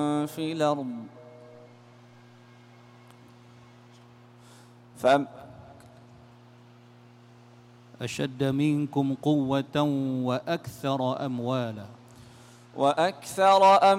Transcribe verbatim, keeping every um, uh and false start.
في الأرض فم أشد منكم قوة وأكثر أموالا وأكثر أموالا